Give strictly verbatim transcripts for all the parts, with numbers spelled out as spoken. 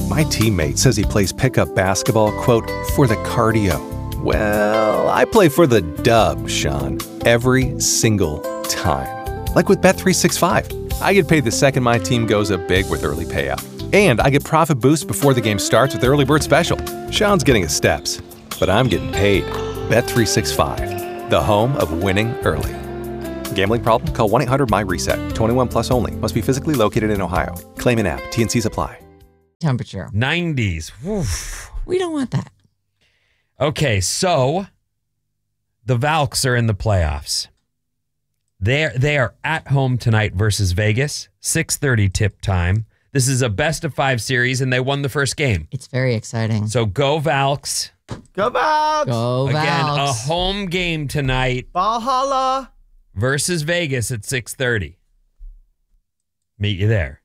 My teammate says he plays pickup basketball, quote, for the cardio. Well, I play for the dub, Sean, every single time. Like with Bet three sixty-five. I get paid the second my team goes up big with early payout. And I get profit boost before the game starts with Early Bird Special. Sean's getting his steps, but I'm getting paid. Bet three sixty-five, the home of winning early. Gambling problem? Call one eight hundred my reset. twenty-one plus only. Must be physically located in Ohio. Claim an app. T and C's apply. Temperature. nineties. Oof. We don't want that. Okay, so the Valks are in the playoffs. They're, they are at home tonight versus Vegas. six thirty tip time. This is a best of five series, and they won the first game. It's very exciting. So go Valks. Go Valks! Go Again, Valks. a home game tonight Valhalla! versus Vegas at six thirty. Meet you there.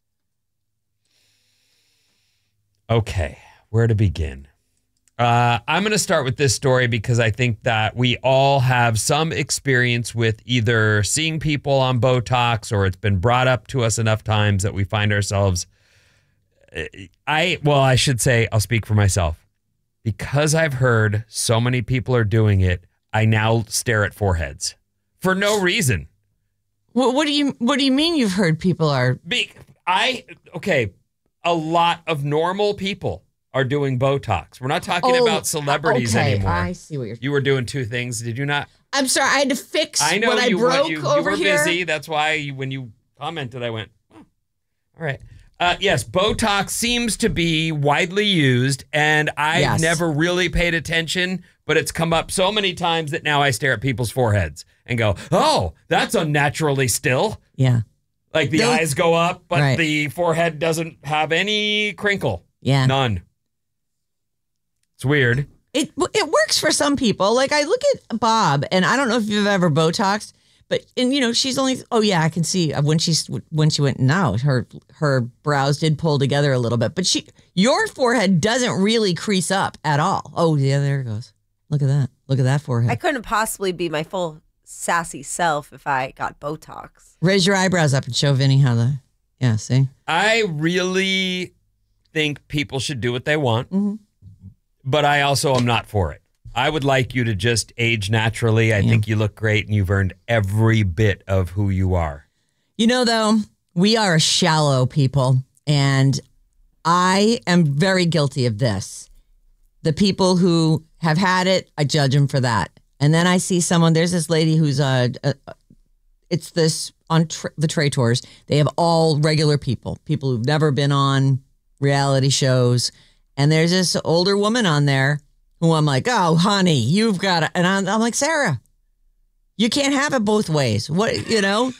Okay, where to begin? Uh, I'm going to start with this story because I think that we all have some experience with either seeing people on Botox or it's been brought up to us enough times that we find ourselves. I, well, I should say, I'll speak for myself. Because I've heard so many people are doing it, I now stare at foreheads for no reason. What, what do you What do you mean you've heard people are? Be, I, okay, a lot of normal people are doing Botox. We're not talking Oh, about celebrities okay, anymore. I see what you're. You were doing two things, did you not? I'm sorry, I had to fix I know what you, I broke what you, you over were here. busy. That's why you, when you commented, I went, oh, all right. Uh, yes, Botox seems to be widely used, and I've Yes. never really paid attention, but it's come up so many times that now I stare at people's foreheads and go, oh, that's unnaturally still. Yeah, Like the Those- eyes go up, but Right. the forehead doesn't have any crinkle. yeah. None. It's weird. It it works for some people. Like I look at Bob, and I don't know if you've ever Botoxed, but and you know she's only. Oh yeah, I can see when she's when she went. Now her her brows did pull together a little bit, but she your forehead doesn't really crease up at all. Oh yeah, there it goes. Look at that. Look at that forehead. I couldn't possibly be my full sassy self if I got Botox. Raise your eyebrows up and show Vinny how the. Yeah, see. I really think people should do what they want, Mm-hmm. but I also am not for it. I would like you to just age naturally. I Yeah. think you look great and you've earned every bit of who you are. You know, though, we are a shallow people, and I am very guilty of this. The people who have had it, I judge them for that. And then I see someone, there's this lady who's, uh, uh it's this, on tra- the Trey Tours, they have all regular people, people who've never been on reality shows. And there's this older woman on there who I'm like, oh, honey, you've got to, and I'm, I'm like, Sarah, you can't have it both ways. What, you know?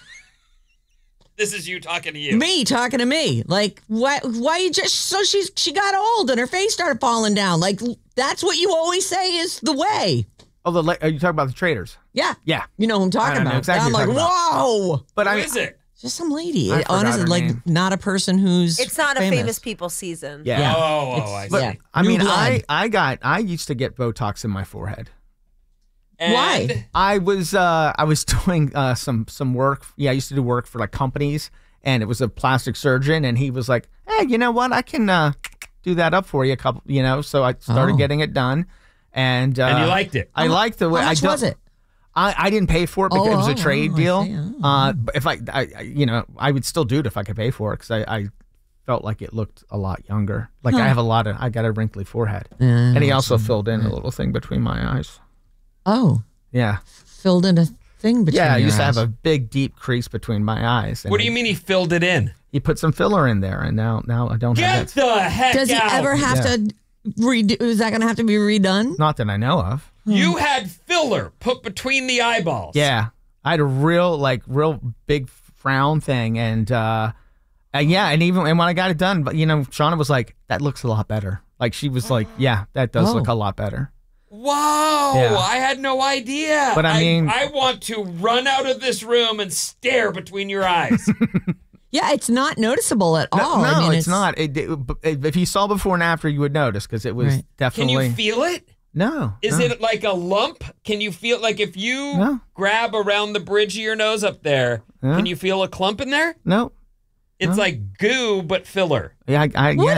This is you talking to you. Me talking to me. Like, why why you just so she's she got old and her face started falling down. Like, that's what you always say is the way. Oh, the, are you talking about the traders? Yeah. Yeah. You know who I'm talking I know about. exactly And I'm what like, you're talking whoa. But Who I is it? Just some lady. I It, forgot honestly, her like, name. not a person who's It's not a famous, famous people season. Yeah. Yeah. Oh, It's- oh, I see. But Yeah. I New mean, blood. I I got I used to get Botox in my forehead. And Why? I was uh I was doing uh some some work. Yeah, I used to do work for like companies, and it was a plastic surgeon, and he was like, "Hey, you know what? I can uh do that up for you a couple, you know." So I started Oh. getting it done, and uh, And you liked it? I How mu- liked the way. How much I don't- was it? I, I didn't pay for it because Oh, it was a oh, trade oh, I deal. see. Oh. Uh, but if I, I, I- you know, I would still do it if I could pay for it because I, I felt like it looked a lot younger. Like I have a lot of, I got a wrinkly forehead, Yeah, and he I also see. filled in a little thing between my eyes. Oh, Yeah, filled in a thing between yeah. I your used to have eyes. a big, deep crease between my eyes. and What do I- you mean he filled it in? He put some filler in there, and now, now I don't Get have that. the heck Does he out. ever have Yeah. to redo? Is that going to have to be redone? Not that I know of. You had filler put between the eyeballs. Yeah, I had a real, like, real big frown thing, and uh, and yeah, and even and when I got it done, but you know, Shauna was like, "That looks a lot better." Like she was like, "Yeah, that does Oh. look a lot better." Wow, Yeah. I had no idea. But I mean- I, want to run out of this room and stare between your eyes. Yeah, it's not noticeable at No, all. no, I mean, it's, not. It, it- if you saw before and after, you would notice because it was Right. Can definitely you feel it? no. Is no. it like a lump? Can you feel like if you No. grab around the bridge of your nose up there, Yeah. can you feel a clump in there? No. It's like goo but filler. Yeah, I, I, What yeah.